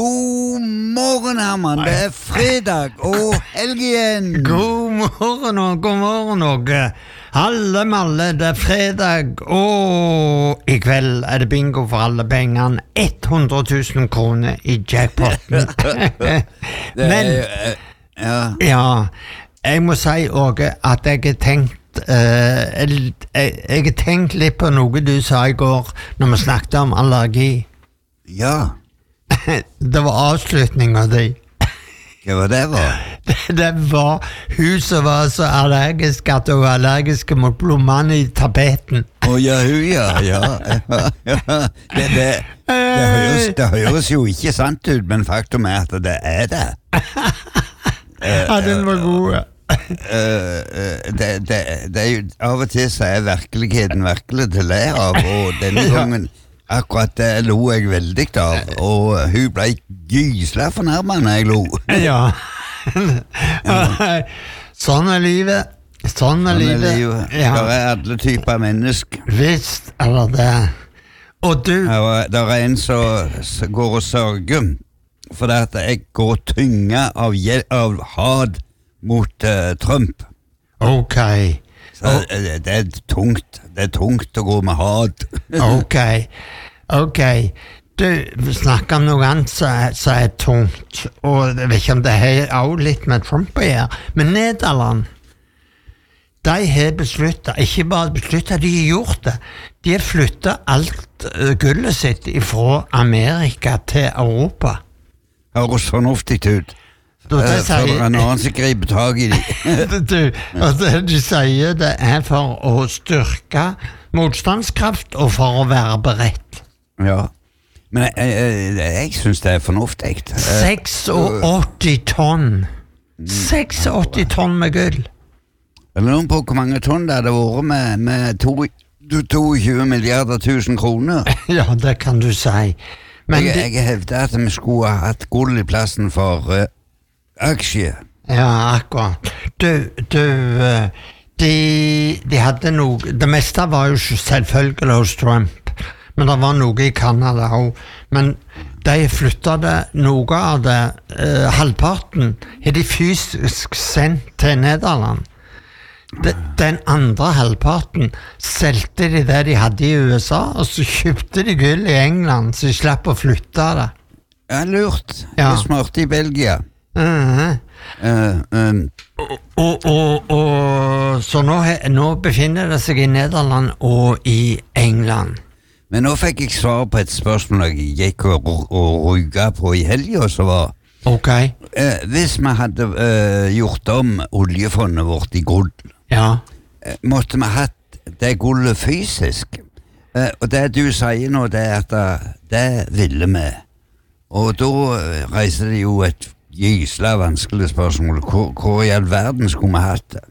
God morgen, Herman. Det fredag og helg igjen. God morgen, Åge. Alle malle, det fredag, og I kveld det bingo for alle pengene. 100 000 kroner I jackpotten. Men, ja, jeg må si, Åge, at jeg har tenkt, jeg har tenkt litt på noe du sa I går, når vi snakket om allergi. Ja. Det var avslutningen din. Hva var det var? Det var hun som var så allergisk at hun var allergisk mot blommene I tapeten. Ja. Det høres jo ikke sant ut, men faktum at det det. Ja, den var god. Det jo, av og til så virkeligheten virkelig til det av, og denne gangen akkurat det lo jeg veldig av, og hun ble gysla fornærmet når jeg lo. Ja. Sånn livet. Sånn livet. Ja. Det alle typer mennesker. Visst det. Og du... Det en som går og sørger, for det at jeg går tynga av had mot Trump. Ok. Så det tungt. Det tungt å gå med had. Ok. Du snakker om noe annet som tungt, og jeg vet ikke om det har også litt med Trump å gjøre, men Nederland, de har besluttet, ikke bare besluttet, de har gjort det. De har flyttet alt gullet sitt fra Amerika til Europa. Høres fornuftig ut. For det en annen som griper tag I de. De sier det for å styrke motstandskraft og for å være beredt. Ja, men jeg synes det fornuftig. 86 tonn. 86 tonn med gull. Noen på hvor mange tonn det hadde vært med 22 milliarder 1000 kroner. Ja, det kan du si. Men jeg hevder at vi skulle ha hatt gull I plassen for aksje. Ja, akkurat. De hadde noe, det meste var jo selvfølgelig hos Trump, men det var noe I Canada også. Men de flyttet det, noe av det, halvparten, har de fysisk sendt til Nederland. Den andre halvparten selte de det de hadde I USA, og så kjøpte de gull I England, så de slapp å flytte det. Ja, lurt. Det smart I Belgia. Så nå befinner det seg I Nederland og I England. Men nå fikk jeg svar på et spørsmål jeg gikk og rygga på I helgen, så var hvis vi hadde gjort om oljefondet vårt I gull, måtte vi hatt det gullet fysisk. Og det du sier nå, det at det ville vi. Og da reiser det jo et gysla vanskelig spørsmål. Hvor I all verden skulle vi hatt det?